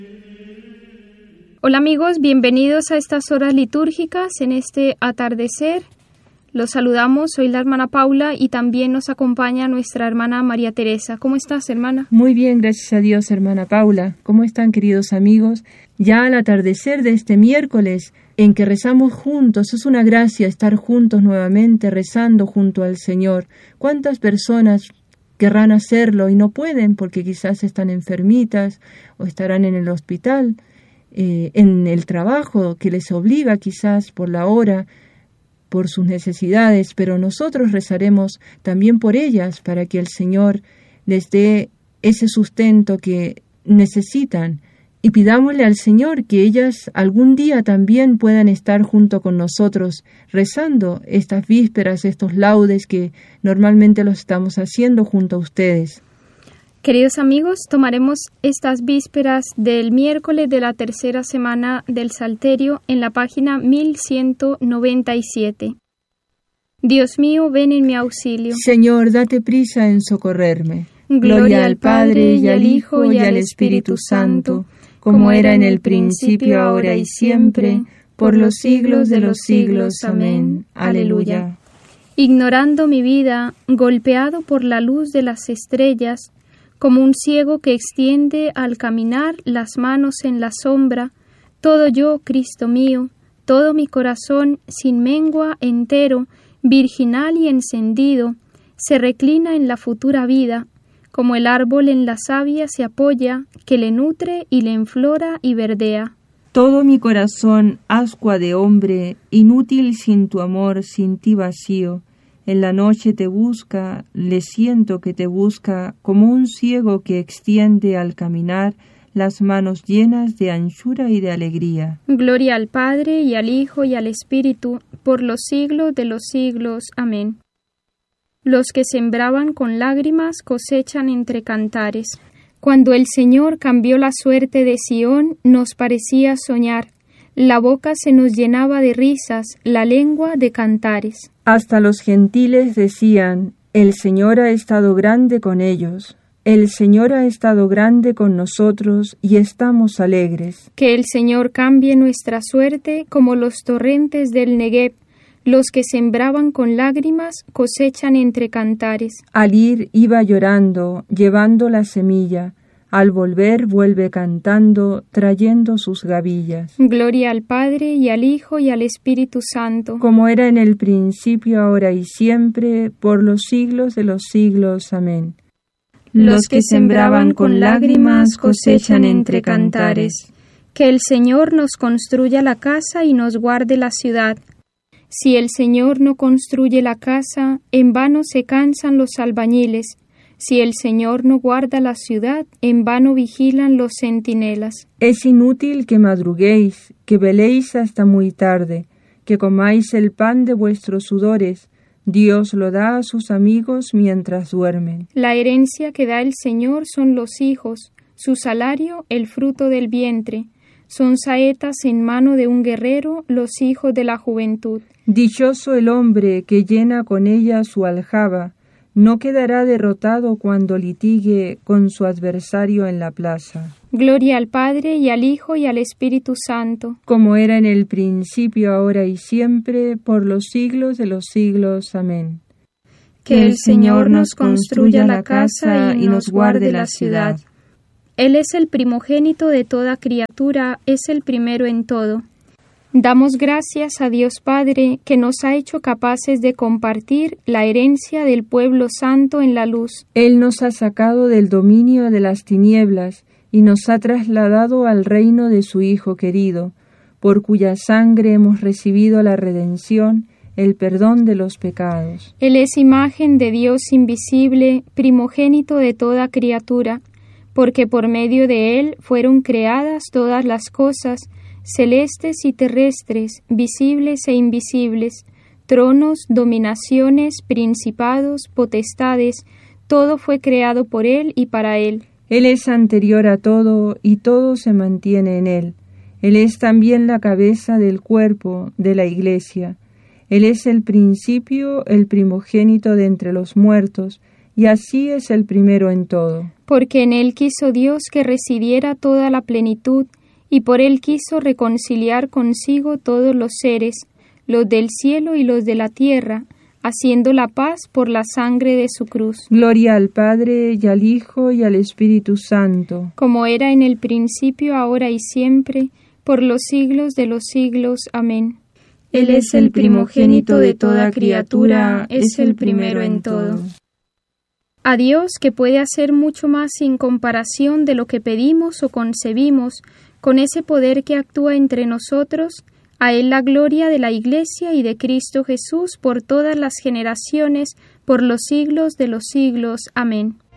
Hola amigos, bienvenidos a estas horas litúrgicas en este atardecer. Los saludamos, soy la hermana Paula y también nos acompaña nuestra hermana María Teresa. ¿Cómo estás, hermana? Muy bien, gracias a Dios, hermana Paula. ¿Cómo están, queridos amigos? Ya al atardecer de este miércoles en que rezamos juntos, es una gracia estar juntos nuevamente rezando junto al Señor. ¿Cuántas personas querrán hacerlo y no pueden porque quizás están enfermitas o estarán en el hospital? En el trabajo que les obliga quizás por la hora, por sus necesidades, pero nosotros rezaremos también por ellas para que el Señor les dé ese sustento que necesitan y pidámosle al Señor que ellas algún día también puedan estar junto con nosotros rezando estas vísperas, estos laudes que normalmente los estamos haciendo junto a ustedes. Queridos amigos, tomaremos estas vísperas del miércoles de la tercera semana del Salterio en la página 1197. Dios mío, ven en mi auxilio. Señor, date prisa en socorrerme. Gloria al Padre, y al Hijo, y al Espíritu Santo, como era en el principio, ahora y siempre, por los siglos de los siglos. Amén. Aleluya. Ignorando mi vida, golpeado por la luz de las estrellas, como un ciego que extiende al caminar las manos en la sombra, todo yo, Cristo mío, todo mi corazón, sin mengua, entero, virginal y encendido, se reclina en la futura vida, como el árbol en la savia se apoya, que le nutre y le enflora y verdea. Todo mi corazón, ascua de hombre, inútil sin tu amor, sin ti vacío, en la noche te busca, le siento que te busca, como un ciego que extiende al caminar las manos llenas de anchura y de alegría. Gloria al Padre, y al Hijo, y al Espíritu, por los siglos de los siglos. Amén. Los que sembraban con lágrimas cosechan entre cantares. Cuando el Señor cambió la suerte de Sión, nos parecía soñar. La boca se nos llenaba de risas, la lengua de cantares. Hasta los gentiles decían, el Señor ha estado grande con ellos. El Señor ha estado grande con nosotros y estamos alegres. Que el Señor cambie nuestra suerte como los torrentes del Negueb. Los que sembraban con lágrimas cosechan entre cantares. Al ir iba llorando, llevando la semilla. Al volver vuelve cantando, trayendo sus gavillas. Gloria al Padre, y al Hijo, y al Espíritu Santo. Como era en el principio, ahora y siempre, por los siglos de los siglos. Amén. Los que sembraban con lágrimas cosechan entre cantares. Que el Señor nos construya la casa y nos guarde la ciudad. Si el Señor no construye la casa, en vano se cansan los albañiles. Si el Señor no guarda la ciudad, en vano vigilan los centinelas. Es inútil que madruguéis, que veléis hasta muy tarde, que comáis el pan de vuestros sudores. Dios lo da a sus amigos mientras duermen. La herencia que da el Señor son los hijos, su salario el fruto del vientre. Son saetas en mano de un guerrero los hijos de la juventud. Dichoso el hombre que llena con ella su aljaba. No quedará derrotado cuando litigue con su adversario en la plaza. Gloria al Padre, y al Hijo, y al Espíritu Santo. Como era en el principio, ahora y siempre, por los siglos de los siglos. Amén. Que el Señor nos construya la casa y nos guarde la ciudad. Él es el primogénito de toda criatura, es el primero en todo. Damos gracias a Dios Padre, que nos ha hecho capaces de compartir la herencia del pueblo santo en la luz. Él nos ha sacado del dominio de las tinieblas y nos ha trasladado al reino de su Hijo querido, por cuya sangre hemos recibido la redención, el perdón de los pecados. Él es imagen de Dios invisible, primogénito de toda criatura, porque por medio de Él fueron creadas todas las cosas, celestes y terrestres, visibles e invisibles, tronos, dominaciones, principados, potestades, todo fue creado por Él y para Él. Él es anterior a todo y todo se mantiene en Él. Él es también la cabeza del cuerpo de la Iglesia. Él es el principio, el primogénito de entre los muertos, y así es el primero en todo. Porque en él quiso Dios que residiera toda la plenitud, y por él quiso reconciliar consigo todos los seres, los del cielo y los de la tierra, haciendo la paz por la sangre de su cruz. Gloria al Padre, y al Hijo, y al Espíritu Santo. Como era en el principio, ahora y siempre, por los siglos de los siglos. Amén. Él es el primogénito de toda criatura, es el primero en todo. A Dios, que puede hacer mucho más sin comparación de lo que pedimos o concebimos, con ese poder que actúa entre nosotros, a Él la gloria de la Iglesia y de Cristo Jesús por todas las generaciones, por los siglos de los siglos. Amén.